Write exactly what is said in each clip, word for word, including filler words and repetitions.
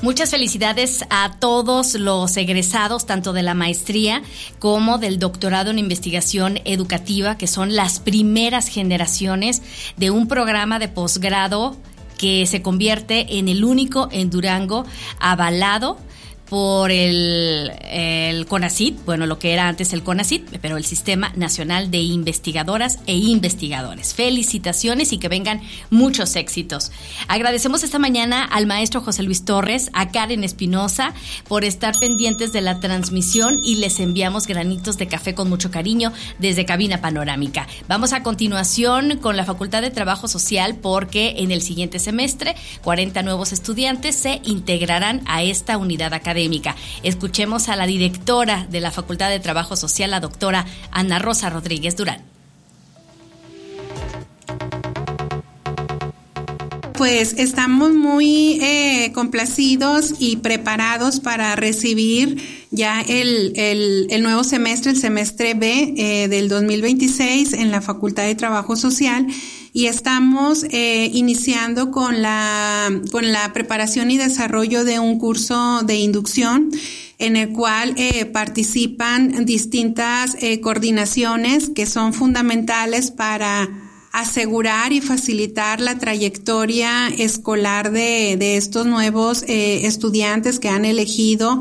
Muchas felicidades a todos los egresados, tanto de la maestría como del doctorado en investigación educativa, que son las primeras generaciones de un programa de posgrado que se convierte en el único en Durango avalado por el, el CONACYT, bueno, lo que era antes el CONACYT, pero el Sistema Nacional de Investigadoras e Investigadores. Felicitaciones y que vengan muchos éxitos. Agradecemos esta mañana al maestro José Luis Torres, a Karen Espinosa, por estar pendientes de la transmisión, y les enviamos granitos de café con mucho cariño desde Cabina Panorámica. Vamos a continuación con la Facultad de Trabajo Social, porque en el siguiente semestre cuarenta nuevos estudiantes se integrarán a esta unidad académica. Escuchemos a la directora de la Facultad de Trabajo Social, la doctora Ana Rosa Rodríguez Durán. Pues estamos muy eh, complacidos y preparados para recibir ya el, el, el nuevo semestre, el semestre B eh, del dos mil veintiséis en la Facultad de Trabajo Social. Y estamos eh, iniciando con la, con la preparación y desarrollo de un curso de inducción en el cual eh, participan distintas eh, coordinaciones que son fundamentales para asegurar y facilitar la trayectoria escolar de, de estos nuevos eh, estudiantes que han elegido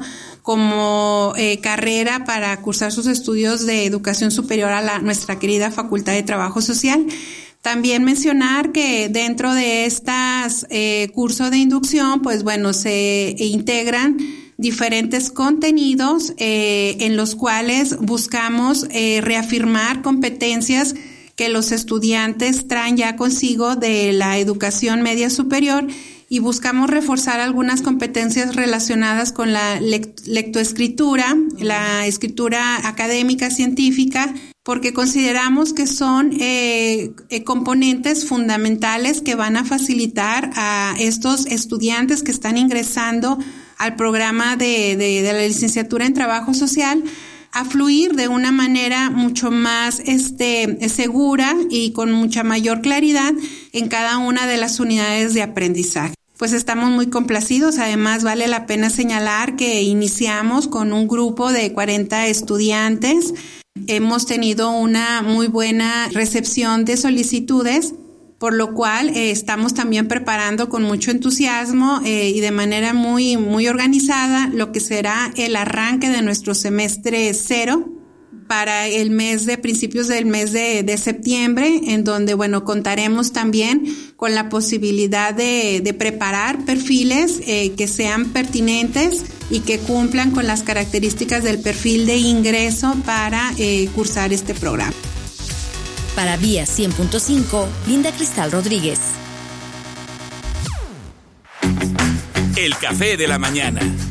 como eh, carrera para cursar sus estudios de educación superior a la, nuestra querida Facultad de Trabajo Social. También mencionar que dentro de estas eh, cursos de inducción, pues bueno, se integran diferentes contenidos eh, en los cuales buscamos eh, reafirmar competencias que los estudiantes traen ya consigo de la educación media superior, y buscamos reforzar algunas competencias relacionadas con la lect- lectoescritura, la escritura académica científica, porque consideramos que son eh, eh, componentes fundamentales que van a facilitar a estos estudiantes que están ingresando al programa de, de, de la licenciatura en Trabajo Social a fluir de una manera mucho más este, segura y con mucha mayor claridad en cada una de las unidades de aprendizaje. Pues estamos muy complacidos. Además, vale la pena señalar que iniciamos con un grupo de cuarenta estudiantes. Hemos tenido una muy buena recepción de solicitudes, por lo cual eh, estamos también preparando con mucho entusiasmo eh, y de manera muy, muy organizada lo que será el arranque de nuestro semestre cero para el mes de principios del mes de, de septiembre, en donde, bueno, contaremos también con la posibilidad de, de preparar perfiles eh, que sean pertinentes y que cumplan con las características del perfil de ingreso para eh, cursar este programa. Para Vía cien punto cinco, Linda Cristal Rodríguez. El café de la mañana.